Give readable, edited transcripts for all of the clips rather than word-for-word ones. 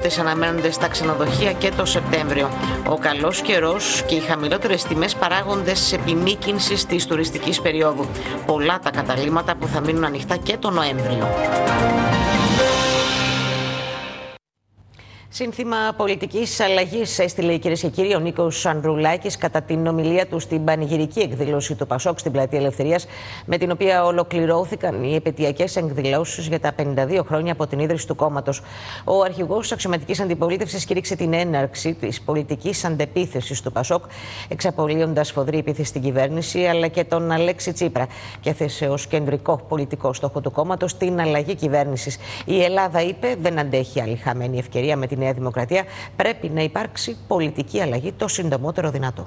τουρίστες αναμένονται στα ξενοδοχεία και το Σεπτέμβριο. Ο καλός καιρός και οι χαμηλότερες τιμές παράγοντες επιμήκυνσης της τουριστικής περίοδου. Πολλά τα καταλύματα που θα μείνουν ανοιχτά και το Νοέμβριο. Σύνθημα πολιτικής αλλαγής έστειλε, κυρίες και κύριοι, ο Νίκος Ανδρουλάκης κατά την ομιλία του στην πανηγυρική εκδήλωση του ΠΑΣΟΚ στην Πλατεία Ελευθερίας, με την οποία ολοκληρώθηκαν οι επαιτειακές εκδηλώσεις για τα 52 χρόνια από την ίδρυση του κόμματος. Ο αρχηγός αξιωματικής αντιπολίτευσης κήρυξε την έναρξη της πολιτικής αντεπίθεσης του ΠΑΣΟΚ, εξαπολύοντας σφοδρή επίθεση στην κυβέρνηση αλλά και τον Αλέξη Τσίπρα, και έθεσε ως κεντρικό πολιτικό στόχο του κόμματος την αλλαγή κυβέρνησης. Η Ελλάδα, είπε, δεν αντέχει άλλη χαμένη ευκαιρία με τη Νέα Δημοκρατία. Πρέπει να υπάρξει πολιτική αλλαγή το συντομότερο δυνατό.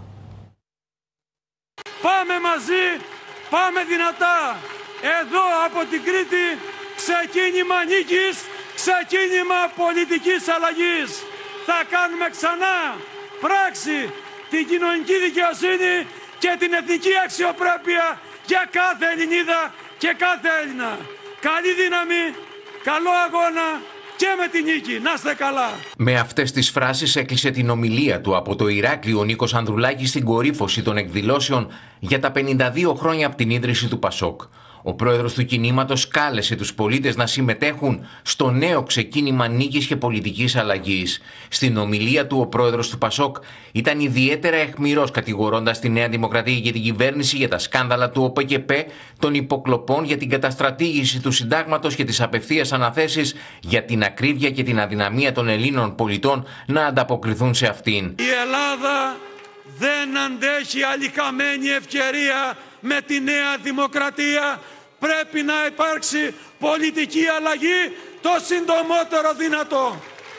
Πάμε μαζί, πάμε δυνατά. Εδώ από την Κρήτη, ξεκίνημα νίκης, ξεκίνημα πολιτικής αλλαγής. Θα κάνουμε ξανά πράξη την κοινωνική δικαιοσύνη και την εθνική αξιοπρέπεια για κάθε Ελληνίδα και κάθε Έλληνα. Καλή δύναμη, καλό αγώνα και με τη νίκη. Να είστε καλά. Με αυτές τις φράσεις έκλεισε την ομιλία του από το Ηράκλειο ο Νίκος Ανδρουλάκης στην κορύφωση των εκδηλώσεων για τα 52 χρόνια από την ίδρυση του ΠΑΣΟΚ. Ο πρόεδρος του κινήματος κάλεσε τους πολίτες να συμμετέχουν στο νέο ξεκίνημα νίκης και πολιτικής αλλαγής. Στην ομιλία του, ο πρόεδρος του ΠΑΣΟΚ ήταν ιδιαίτερα αιχμηρός, κατηγορώντας τη Νέα Δημοκρατία και την κυβέρνηση για τα σκάνδαλα του ΟΠΕΚΕΠΕ, των υποκλοπών, για την καταστρατήγηση του συντάγματος και τις απευθείας αναθέσεις, για την ακρίβεια και την αδυναμία των Ελλήνων πολιτών να ανταποκριθούν σε αυτήν. Η Ελλάδα δεν αντέχει άλλη χαμένη ευκαιρία με τη Νέα Δημοκρατία. Πρέπει να υπάρξει πολιτική αλλαγή το συντομότερο δυνατό.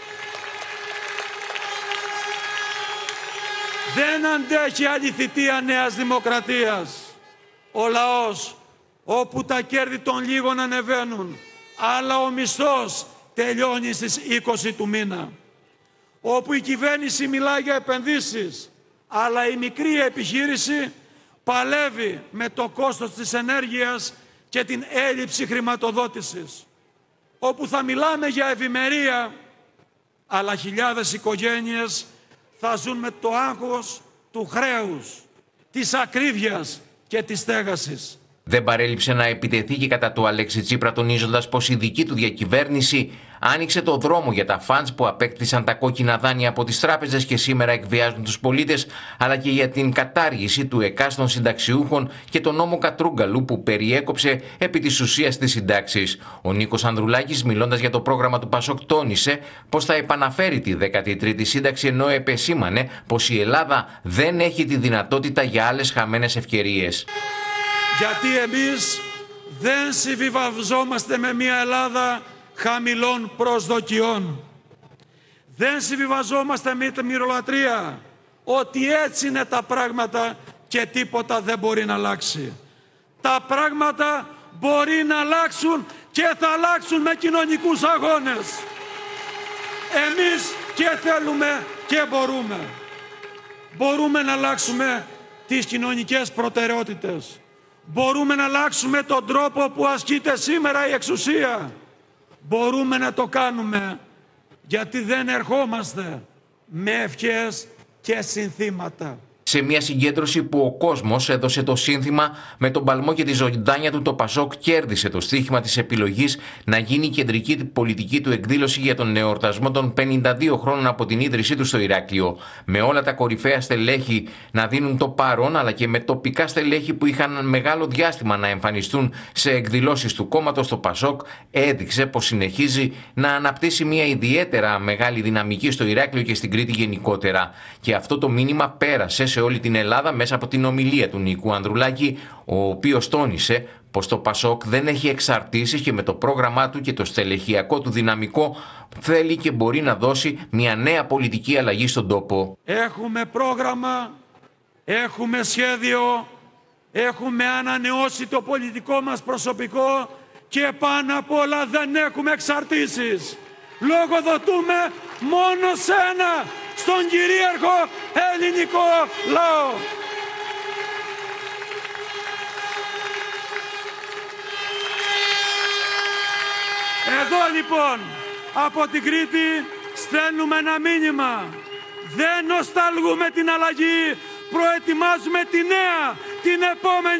Δεν αντέχει άλλη θητεία Νέας Δημοκρατίας. Ο λαός, όπου τα κέρδη των λίγων ανεβαίνουν, αλλά ο μισθός τελειώνει στις 20 του μήνα. Όπου η κυβέρνηση μιλάει για επενδύσεις, αλλά η μικρή επιχείρηση παλεύει με το κόστος της ενέργειας και την έλλειψη χρηματοδότησης. Όπου θα μιλάμε για ευημερία, αλλά χιλιάδες οικογένειες θα ζουν με το άγχος του χρέους, της ακρίβειας και της στέγασης. Δεν παρέλειψε να επιτεθεί και κατά του Αλέξη Τσίπρα, τονίζοντας πως η δική του διακυβέρνηση άνοιξε το δρόμο για τα φαντς που απέκτησαν τα κόκκινα δάνεια από τις τράπεζες και σήμερα εκβιάζουν τους πολίτες, αλλά και για την κατάργηση του ΕΚΑΣ των συνταξιούχων και τον νόμο Κατρούγκαλου που περιέκοψε επί της ουσίας τις συντάξεις. Ο Νίκος Ανδρουλάκης, μιλώντας για το πρόγραμμα του ΠΑΣΟΚ, τόνισε πως θα επαναφέρει τη 13η σύνταξη, ενώ επεσήμανε πως η Ελλάδα δεν έχει τη δυνατότητα για άλλες χαμένες ευκαιρίες. Γιατί εμείς δεν συμβιβαζόμαστε με μια Ελλάδα χαμηλών προσδοκιών. Δεν συμβιβαζόμαστε με τη μυρολατρεία, ότι έτσι είναι τα πράγματα και τίποτα δεν μπορεί να αλλάξει. Τα πράγματα μπορεί να αλλάξουν και θα αλλάξουν με κοινωνικούς αγώνες. Εμείς και θέλουμε και μπορούμε. Μπορούμε να αλλάξουμε τις κοινωνικές προτεραιότητες. Μπορούμε να αλλάξουμε τον τρόπο που ασκείται σήμερα η εξουσία. Μπορούμε να το κάνουμε γιατί δεν ερχόμαστε με ευχές και συνθήματα. Σε μια συγκέντρωση που ο κόσμος έδωσε το σύνθημα «Με τον παλμό και τη ζωντάνια του, το ΠΑΣΟΚ κέρδισε το στοίχημα της επιλογής να γίνει η κεντρική πολιτική του εκδήλωση για τον εορτασμό των 52 χρόνων από την ίδρυσή του στο Ηράκλειο. Με όλα τα κορυφαία στελέχη να δίνουν το παρόν, αλλά και με τοπικά στελέχη που είχαν μεγάλο διάστημα να εμφανιστούν σε εκδηλώσεις του κόμματος, το ΠΑΣΟΚ έδειξε πως συνεχίζει να αναπτύσσει μια ιδιαίτερα μεγάλη δυναμική στο Ηράκλειο και στην Κρήτη γενικότερα. Και αυτό το μήνυμα πέρασε σε όλη την Ελλάδα μέσα από την ομιλία του Νίκου Ανδρουλάκη, ο οποίος τόνισε πως το ΠΑΣΟΚ δεν έχει εξαρτήσεις και με το πρόγραμμά του και το στελεχειακό του δυναμικό θέλει και μπορεί να δώσει μια νέα πολιτική αλλαγή στον τόπο. Έχουμε πρόγραμμα, έχουμε σχέδιο, έχουμε ανανεώσει το πολιτικό μας προσωπικό και πάνω απ' όλα δεν έχουμε εξαρτήσεις. Λογοδοτούμε μόνο σε ένα, στον κυρίαρχο ελληνικό λαό. Εδώ λοιπόν από την Κρήτη Στέλνουμε ένα μήνυμα. Δεν νοσταλγούμε την αλλαγή. Προετοιμάζουμε τη νέα, την επόμενη